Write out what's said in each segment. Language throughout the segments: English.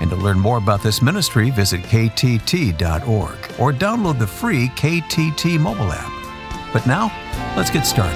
And to learn more about this ministry, visit ktt.org or download the free KTT mobile app. But now, let's get started.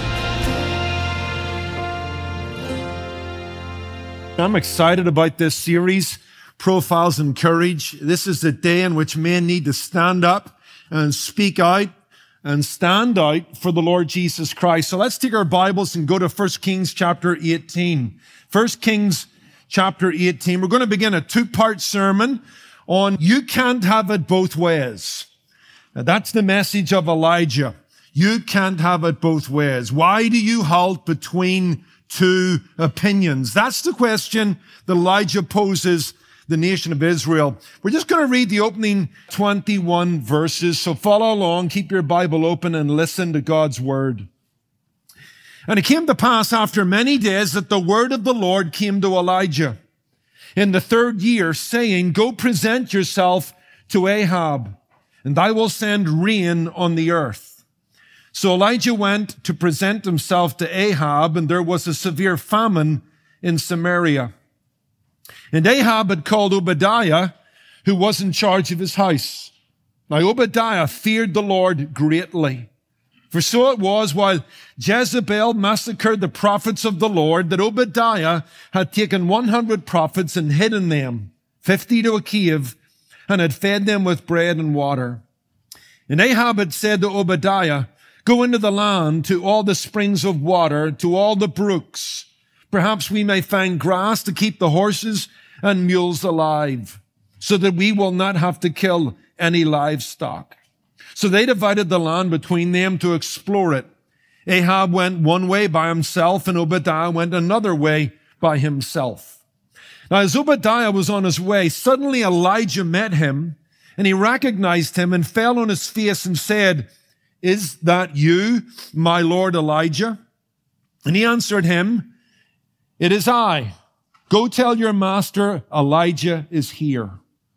I'm excited about this series, Profiles in Courage. This is the day in which men need to stand up and speak out and stand out for the Lord Jesus Christ. So let's take our Bibles and go to 1 Kings chapter 18. 1 Kings chapter 18. We're going to begin a two-part sermon on you can't have it both ways. Now, that's the message of Elijah. You can't have it both ways. Why do you halt between two opinions? That's the question that Elijah poses the nation of Israel. We're just going to read the opening 21 verses. So follow along, keep your Bible open and listen to God's word. And it came to pass after many days that the word of the Lord came to Elijah in the 3rd year, saying, Go present yourself to Ahab, and I will send rain on the earth. So Elijah went to present himself to Ahab, and there was a severe famine in Samaria. And Ahab had called Obadiah, who was in charge of his house. Now Obadiah feared the Lord greatly. For so it was, while Jezebel massacred the prophets of the Lord, that Obadiah had taken 100 prophets and hidden them, 50 to a cave, and had fed them with bread and water. And Ahab had said to Obadiah, Go into the land, to all the springs of water, to all the brooks. Perhaps we may find grass to keep the horses and mules alive, so that we will not have to kill any livestock. So they divided the land between them to explore it. Ahab went one way by himself, and Obadiah went another way by himself. Now, as Obadiah was on his way, suddenly Elijah met him, and he recognized him and fell on his face and said, Is that you, my Lord Elijah? And he answered him, It is I. Go tell your master Elijah is here.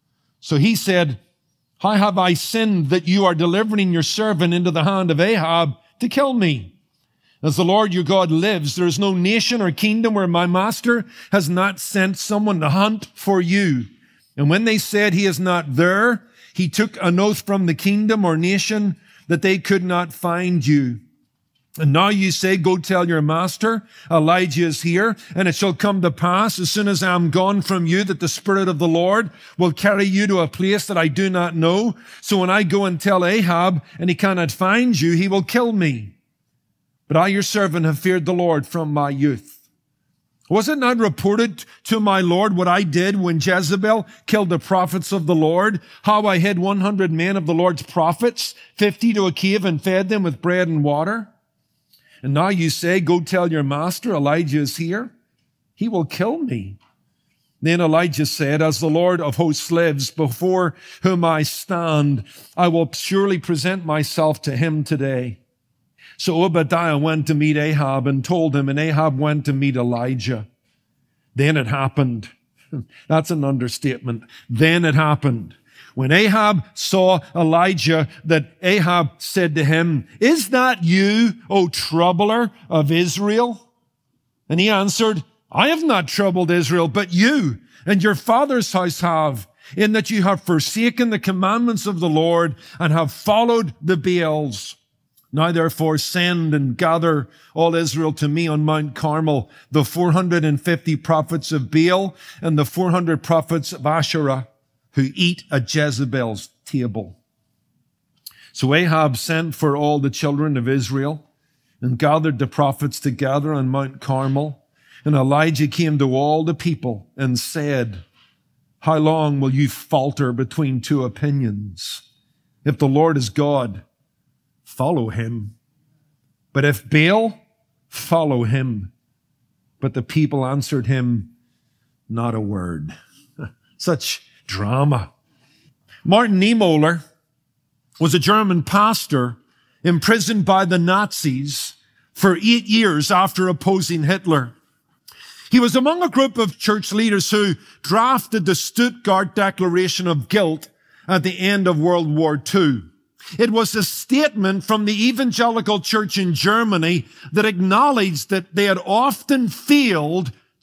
So he said, How have I sinned that you are delivering your servant into the hand of Ahab to kill me? As the Lord your God lives, there is no nation or kingdom where my master has not sent someone to hunt for you. And when they said he is not there, he took an oath from the kingdom or nation that they could not find you. And now you say, Go tell your master, Elijah is here, and it shall come to pass as soon as I am gone from you that the Spirit of the Lord will carry you to a place that I do not know. So when I go and tell Ahab and he cannot find you, he will kill me. But I, your servant, have feared the Lord from my youth. Was it not reported to my Lord what I did when Jezebel killed the prophets of the Lord? How I hid 100 men of the Lord's prophets, 50 to a cave, and fed them with bread and water? And now you say, Go tell your master, Elijah is here. He will kill me. Then Elijah said, As the Lord of hosts lives, before whom I stand, I will surely present myself to him today. So Obadiah went to meet Ahab and told him, and Ahab went to meet Elijah. Then it happened. That's an understatement. Then it happened. When Ahab saw Elijah, that Ahab said to him, Is that you, O troubler of Israel? And he answered, I have not troubled Israel, but you and your father's house have, in that you have forsaken the commandments of the Lord and have followed the Baals. Now therefore send and gather all Israel to me on Mount Carmel, the 450 prophets of Baal and the 400 prophets of Asherah, who eat at Jezebel's table. So Ahab sent for all the children of Israel and gathered the prophets together on Mount Carmel. And Elijah came to all the people and said, How long will you falter between two opinions? If the Lord is God, follow him. But if Baal, follow him. But the people answered him, Not a word. Such drama. Martin Niemöller was a German pastor imprisoned by the Nazis for 8 years after opposing Hitler. He was among a group of church leaders who drafted the Stuttgart Declaration of Guilt at the end of World War II. It was a statement from the evangelical church in Germany that acknowledged that they had often failed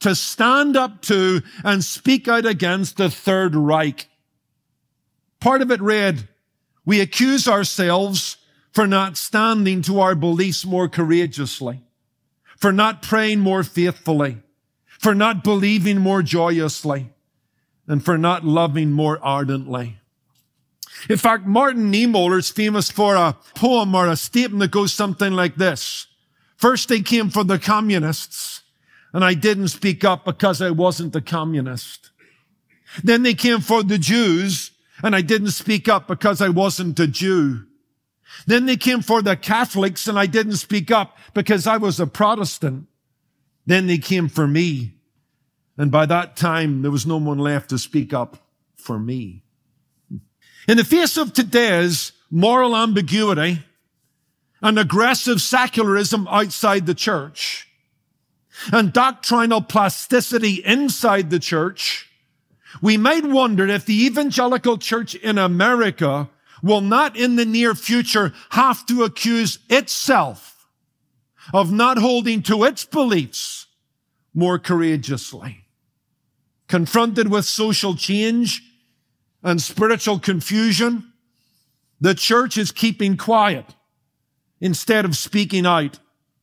to stand up to and speak out against the Third Reich. Part of it read, we accuse ourselves for not standing to our beliefs more courageously, for not praying more faithfully, for not believing more joyously, and for not loving more ardently. In fact, Martin Niemöller is famous for a poem or a statement that goes something like this. First they came for the communists, and I didn't speak up because I wasn't a communist. Then they came for the Jews, and I didn't speak up because I wasn't a Jew. Then they came for the Catholics, and I didn't speak up because I was a Protestant. Then they came for me, and by that time, there was no one left to speak up for me. In the face of today's moral ambiguity and aggressive secularism outside the church and doctrinal plasticity inside the church, we might wonder if the evangelical church in America will not in the near future have to accuse itself of not holding to its beliefs more courageously. Confronted with social change and spiritual confusion, the church is keeping quiet instead of speaking out.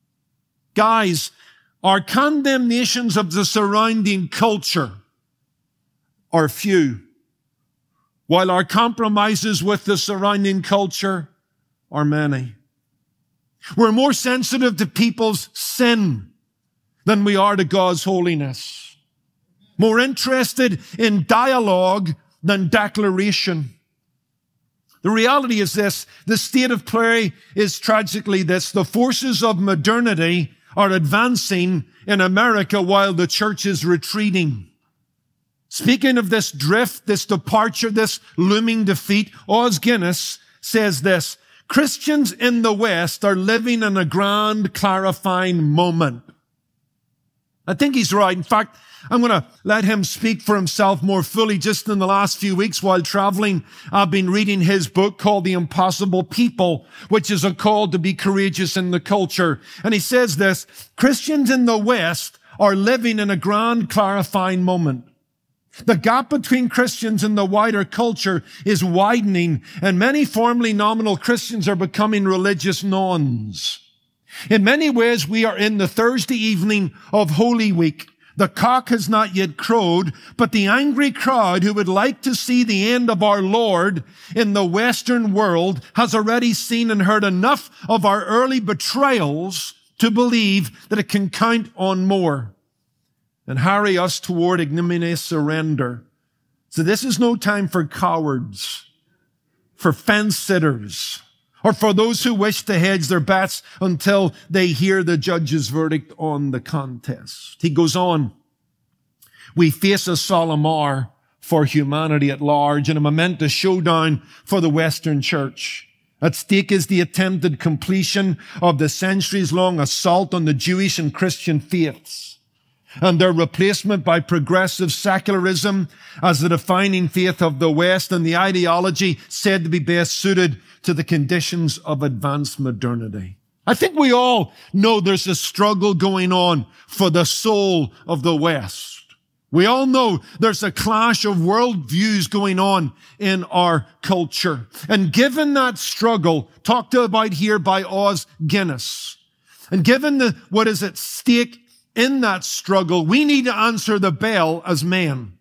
Guys, our condemnations of the surrounding culture are few, while our compromises with the surrounding culture are many. We're more sensitive to people's sin than we are to God's holiness. More interested in dialogue than declaration. The reality is this, the state of play is tragically this, the forces of modernity are advancing in America while the church is retreating. Speaking of this drift, this departure, this looming defeat, Os Guinness says this, Christians in the West are living in a grand clarifying moment. I think he's right. In fact, I'm going to let him speak for himself more fully. Just in the last few weeks while traveling, I've been reading his book called The Impossible People, which is a call to be courageous in the culture. And he says this, Christians in the West are living in a grand clarifying moment. The gap between Christians and the wider culture is widening, and many formerly nominal Christians are becoming religious nuns. In many ways, we are in the Thursday evening of Holy Week. The cock has not yet crowed, but the angry crowd who would like to see the end of our Lord in the Western world has already seen and heard enough of our early betrayals to believe that it can count on more and hurry us toward ignominious surrender. So this is no time for cowards, for fence-sitters, or for those who wish to hedge their bets until they hear the judge's verdict on the contest. He goes on, we face a solemn hour for humanity at large and a momentous showdown for the Western church. At stake is the attempted completion of the centuries-long assault on the Jewish and Christian faiths and their replacement by progressive secularism as the defining faith of the West and the ideology said to be best suited to the conditions of advanced modernity. I think we all know there's a struggle going on for the soul of the West. We all know there's a clash of worldviews going on in our culture. And given that struggle, talked about here by Os Guinness, and given what is at stake in that struggle, we need to answer the bell as men.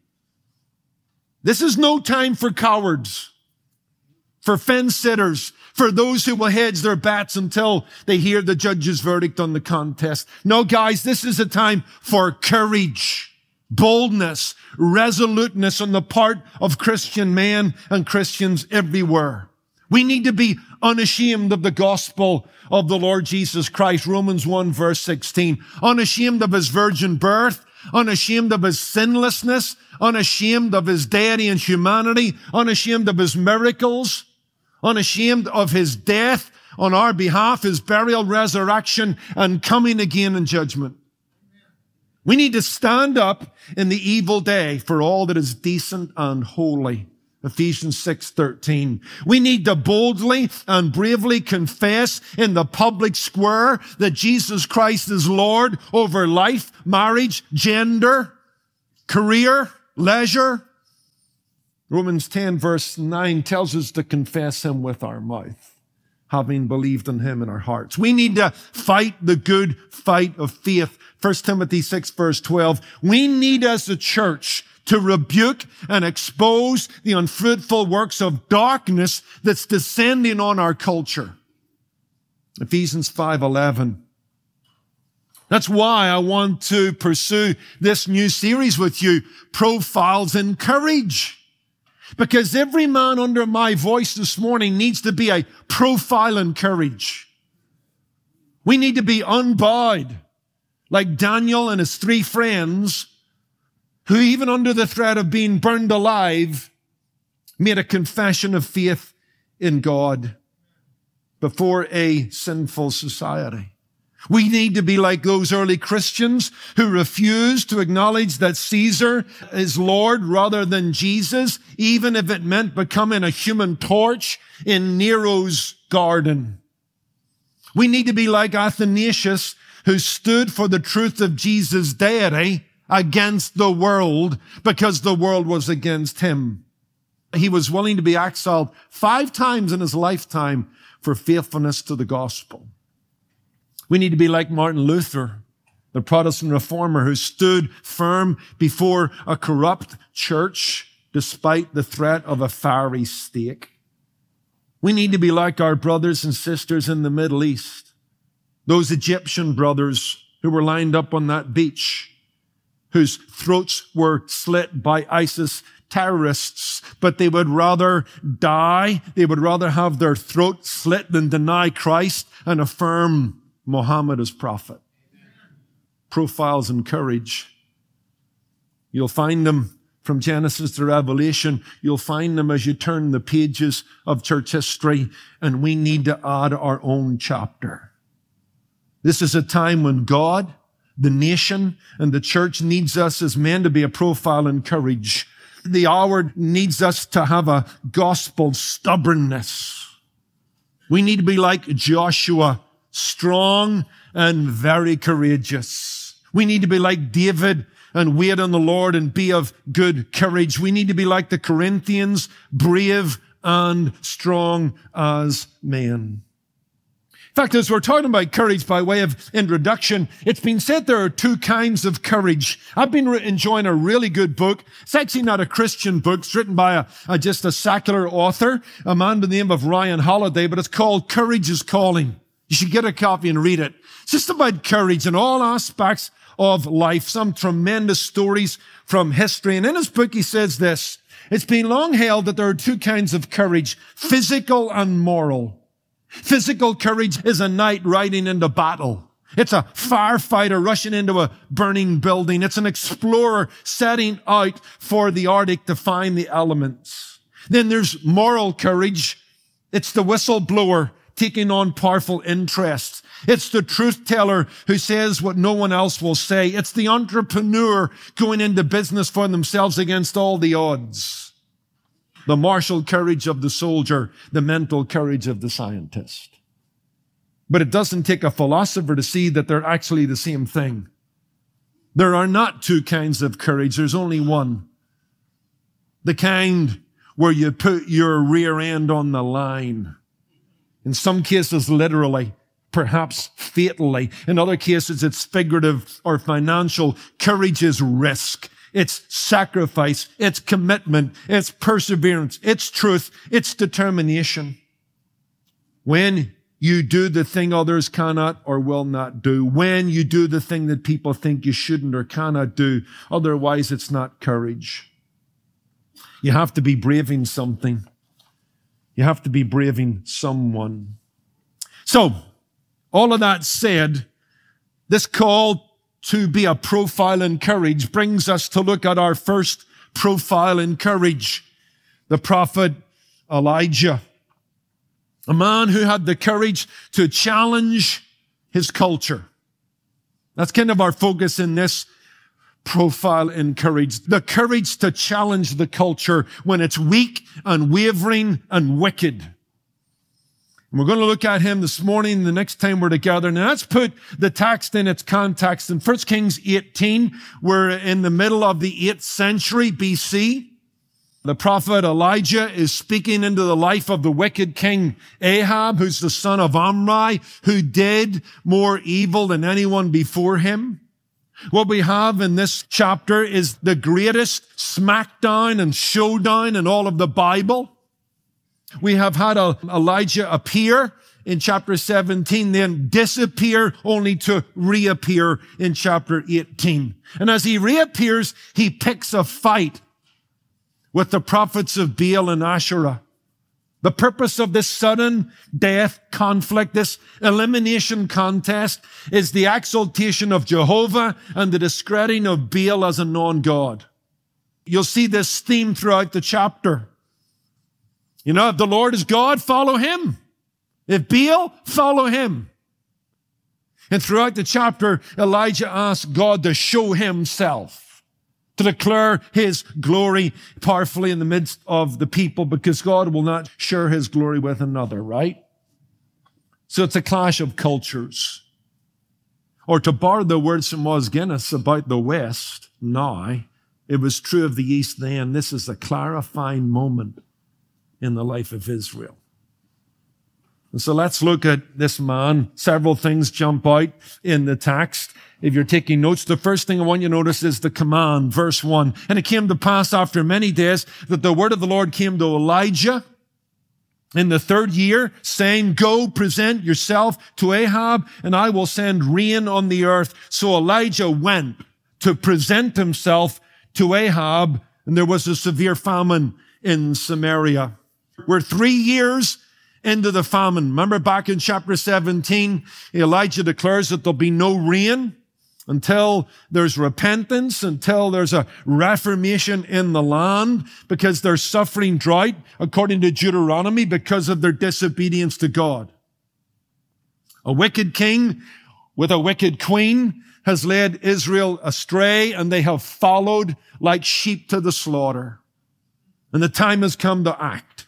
This is no time for cowards, for fence-sitters, for those who will hedge their bets until they hear the judge's verdict on the contest. No, guys, this is a time for courage, boldness, resoluteness on the part of Christian men and Christians everywhere. We need to be unashamed of the gospel of the Lord Jesus Christ. Romans 1 verse 16. Unashamed of his virgin birth, unashamed of his sinlessness, unashamed of his deity and humanity, unashamed of his miracles, unashamed of his death on our behalf, his burial, resurrection, and coming again in judgment. We need to stand up in the evil day for all that is decent and holy Ephesians 6:13. We need to boldly and bravely confess in the public square that Jesus Christ is Lord over life, marriage, gender, career, leisure. Romans 10 verse 9 tells us to confess him with our mouth, having believed in him in our hearts. We need to fight the good fight of faith. 1 Timothy 6 verse 12. We need as a church to rebuke and expose the unfruitful works of darkness that's descending on our culture. Ephesians 5:11. That's why I want to pursue this new series with you, Profiles in Courage. Because every man under my voice this morning needs to be a profile in courage. We need to be unbowed, like Daniel and his 3 friends, who even under the threat of being burned alive, made a confession of faith in God before a sinful society. We need to be like those early Christians who refused to acknowledge that Caesar is Lord rather than Jesus, even if it meant becoming a human torch in Nero's garden. We need to be like Athanasius, who stood for the truth of Jesus' deity against the world because the world was against him. He was willing to be exiled 5 times in his lifetime for faithfulness to the gospel. We need to be like Martin Luther, the Protestant reformer who stood firm before a corrupt church despite the threat of a fiery stake. We need to be like our brothers and sisters in the Middle East, those Egyptian brothers who were lined up on that beach, whose throats were slit by ISIS terrorists, but they would rather die, they would rather have their throat slit than deny Christ and affirm Muhammad as prophet. Profiles in courage. You'll find them from Genesis to Revelation. You'll find them as you turn the pages of church history, and we need to add our own chapter. This is a time when God, the nation, and the church needs us as men to be a profile in courage. The hour needs us to have a gospel stubbornness. We need to be like Joshua, strong and very courageous. We need to be like David and wait on the Lord and be of good courage. We need to be like the Corinthians, brave and strong as men. In fact, as we're talking about courage by way of introduction, it's been said there are 2 kinds of courage. I've been enjoying a really good book. It's actually not a Christian book. It's written by just a secular author, a man by the name of Ryan Holiday, but it's called Courage is Calling. You should get a copy and read it. It's just about courage in all aspects of life, some tremendous stories from history. And in his book, he says this: it's been long held that there are 2 kinds of courage, physical and moral. Physical courage is a knight riding into battle. It's a firefighter rushing into a burning building. It's an explorer setting out for the Arctic to find the elements. Then there's moral courage. It's the whistleblower taking on powerful interests. It's the truth teller who says what no one else will say. It's the entrepreneur going into business for themselves against all the odds. The martial courage of the soldier, the mental courage of the scientist. But it doesn't take a philosopher to see that they're actually the same thing. There are not 2 kinds of courage. There's only one. The kind where you put your rear end on the line. In some cases, literally, perhaps fatally. In other cases, it's figurative or financial. Courage is risk. It's sacrifice. It's commitment. It's perseverance. It's truth. It's determination. When you do the thing others cannot or will not do. When you do the thing that people think you shouldn't or cannot do. Otherwise, it's not courage. You have to be braving something. You have to be braving someone. So, all of that said, this call to be a profile in courage brings us to look at our first profile in courage, the prophet Elijah, a man who had the courage to challenge his culture. That's kind of our focus in this profile in courage. The courage to challenge the culture when it's weak and wavering and wicked. And we're going to look at him this morning, the next time we're together. Now let's put the text in its context. In 1 Kings 18, we're in the middle of the 8th century BC. The prophet Elijah is speaking into the life of the wicked king Ahab, who's the son of Omri, who did more evil than anyone before him. What we have in this chapter is the greatest smackdown and showdown in all of the Bible. We have had Elijah appear in chapter 17, then disappear only to reappear in chapter 18. And as he reappears, he picks a fight with the prophets of Baal and Asherah. The purpose of this sudden death conflict, this elimination contest, is the exaltation of Jehovah and the discrediting of Baal as a non-God. You'll see this theme throughout the chapter. You know, if the Lord is God, follow him. If Baal, follow him. And throughout the chapter, Elijah asks God to show himself, to declare his glory powerfully in the midst of the people, because God will not share his glory with another, right? So it's a clash of cultures. Or to borrow the words from Os Guinness about the West now, it was true of the East then. This is a clarifying moment in the life of Israel. And so let's look at this man. Several things jump out in the text. If you're taking notes, the first thing I want you to notice is the command, verse 1. And it came to pass after many days that the word of the Lord came to Elijah in the 3rd year, saying, go present yourself to Ahab, and I will send rain on the earth. So Elijah went to present himself to Ahab, and there was a severe famine in Samaria. We're 3 years into the famine. Remember back in chapter 17, Elijah declares that there'll be no rain until there's repentance, until there's a reformation in the land, because they're suffering drought, according to Deuteronomy, because of their disobedience to God. A wicked king with a wicked queen has led Israel astray, and they have followed like sheep to the slaughter. And the time has come to act.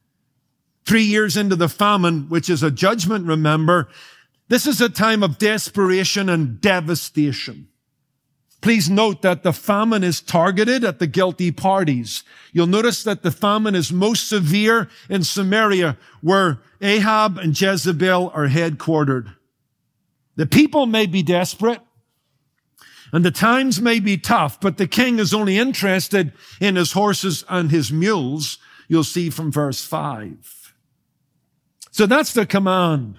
3 years into the famine, which is a judgment, remember, this is a time of desperation and devastation. Please note that the famine is targeted at the guilty parties. You'll notice that the famine is most severe in Samaria, where Ahab and Jezebel are headquartered. The people may be desperate, and the times may be tough, but the king is only interested in his horses and his mules. You'll see from verse 5. So that's the command.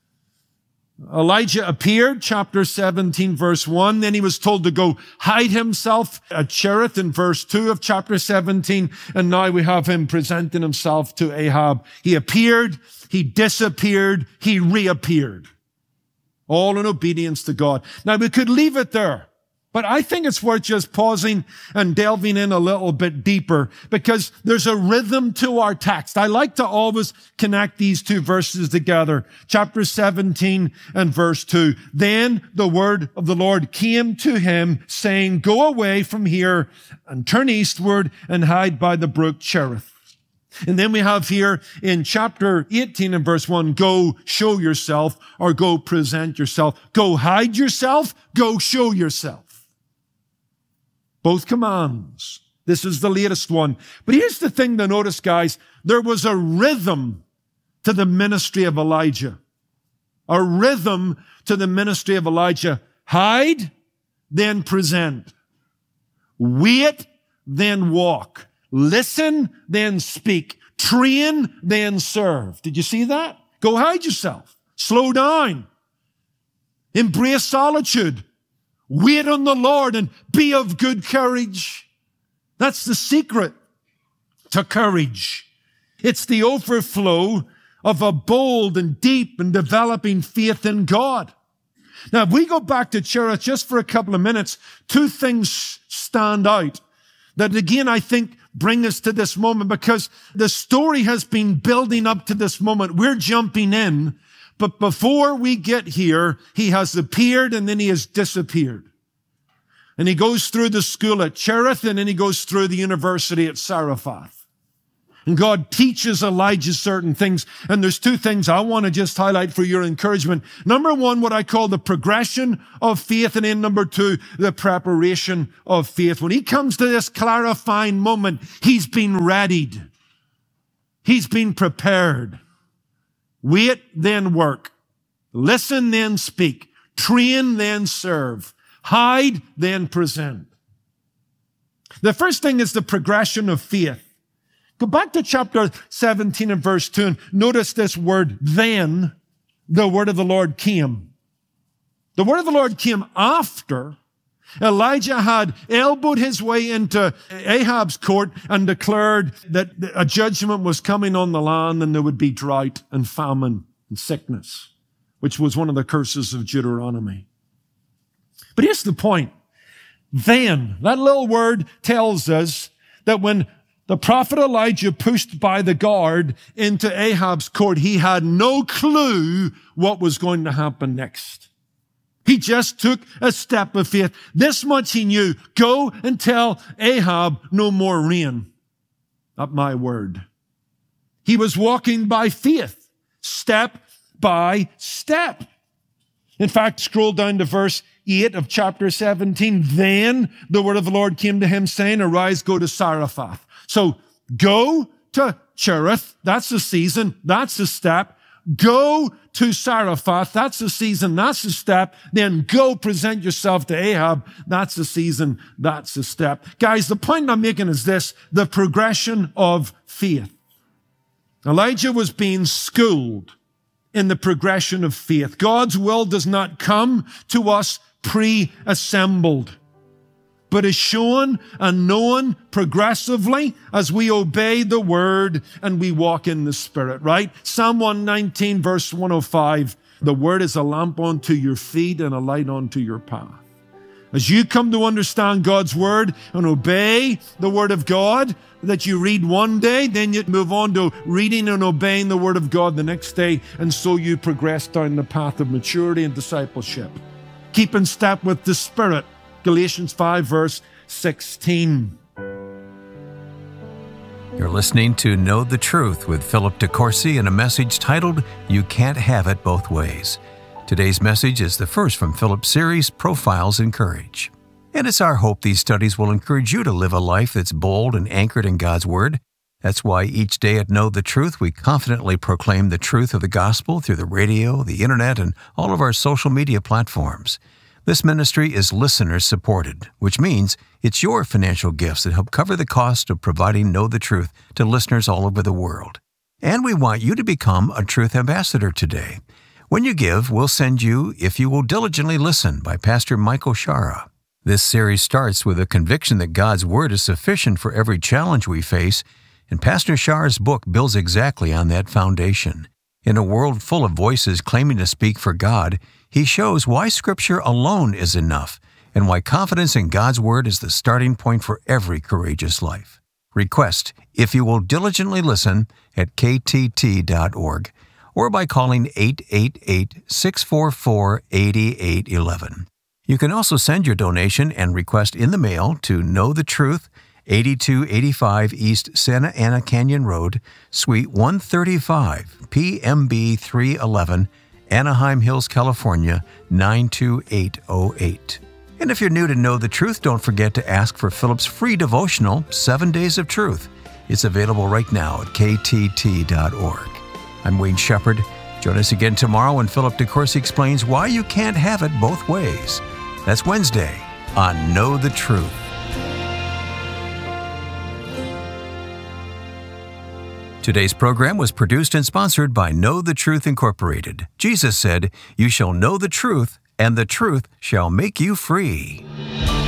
Elijah appeared, chapter 17, verse 1. Then he was told to go hide himself at Cherith in verse 2 of chapter 17. And now we have him presenting himself to Ahab. He appeared, he disappeared, he reappeared. All in obedience to God. Now we could leave it there, but I think it's worth just pausing and delving in a little bit deeper, because there's a rhythm to our text. I like to always connect these two verses together. Chapter 17 and verse 2. Then the word of the Lord came to him, saying, go away from here and turn eastward and hide by the brook Cherith. And then we have here in chapter 18 and verse 1, go show yourself, or go present yourself. Go hide yourself, go show yourself. Both commands. This is the latest one. But here's the thing to notice, guys. There was a rhythm to the ministry of Elijah. A rhythm to the ministry of Elijah. Hide, then present. Wait, then walk. Listen, then speak. Train, then serve. Did you see that? Go hide yourself. Slow down. Embrace solitude. Wait on the Lord and be of good courage. That's the secret to courage. It's the overflow of a bold and deep and developing faith in God. Now, if we go back to Cherith just for a couple of minutes, two things stand out that, again, I think bring us to this moment, because the story has been building up to this moment. We're jumping in. But before we get here, he has appeared and then he has disappeared. And he goes through the school at Cherith, and then he goes through the university at Zarephath. And God teaches Elijah certain things. And there's two things I want to just highlight for your encouragement. Number one, what I call the progression of faith. And then number two, the preparation of faith. When he comes to this clarifying moment, he's been readied. He's been prepared. Wait, then work. Listen, then speak. Train, then serve. Hide, then present. The first thing is the progression of faith. Go back to chapter 17 and verse 2 and notice this word, then the word of the Lord came. The word of the Lord came after Elijah had elbowed his way into Ahab's court and declared that a judgment was coming on the land and there would be drought and famine and sickness, which was one of the curses of Deuteronomy. But here's the point. Then, that little word tells us that when the prophet Elijah pushed by the guard into Ahab's court, he had no clue what was going to happen next. He just took a step of faith. This much he knew. Go and tell Ahab no more rain. At my word. He was walking by faith, step by step. In fact, scroll down to verse 8 of chapter 17. Then the word of the Lord came to him saying, arise, go to Zarephath. So go to Cherith. That's the season. That's the step. Go to Zarephath. That's the season. That's the step. Then go present yourself to Ahab. That's the season. That's the step. Guys, the point I'm making is this, the progression of faith. Elijah was being schooled in the progression of faith. God's will does not come to us pre-assembled, but is shown and known progressively as we obey the word and we walk in the Spirit, right? Psalm 119 verse 105, the word is a lamp unto your feet and a light unto your path. As you come to understand God's word and obey the word of God that you read one day, then you move on to reading and obeying the word of God the next day, and so you progress down the path of maturity and discipleship. Keep in step with the Spirit. Galatians 5 verse 16. You're listening to Know the Truth with Philip DeCourcy in a message titled, You Can't Have It Both Ways. Today's message is the first from Philip's series, Profiles in Courage. And it's our hope these studies will encourage you to live a life that's bold and anchored in God's Word. That's why each day at Know the Truth, we confidently proclaim the truth of the gospel through the radio, the internet, and all of our social media platforms. This ministry is listener-supported, which means it's your financial gifts that help cover the cost of providing Know the Truth to listeners all over the world. And we want you to become a Truth Ambassador today. When you give, we'll send you If You Will Diligently Listen by Pastor Michael Shara. This series starts with a conviction that God's Word is sufficient for every challenge we face, and Pastor Shara's book builds exactly on that foundation. In a world full of voices claiming to speak for God, he shows why Scripture alone is enough and why confidence in God's Word is the starting point for every courageous life. Request If You Will Diligently Listen at ktt.org or by calling 888-644-8811. You can also send your donation and request in the mail to Know the Truth, 8285 East Santa Ana Canyon Road, Suite 135, PMB 311, Anaheim Hills, California, 92808. And if you're new to Know the Truth, don't forget to ask for Philip's free devotional, 7 Days of Truth. It's available right now at ktt.org. I'm Wayne Shepherd. Join us again tomorrow when Philip DeCourcy explains why you can't have it both ways. That's Wednesday on Know the Truth. Today's program was produced and sponsored by Know the Truth Incorporated. Jesus said, "You shall know the truth, and the truth shall make you free."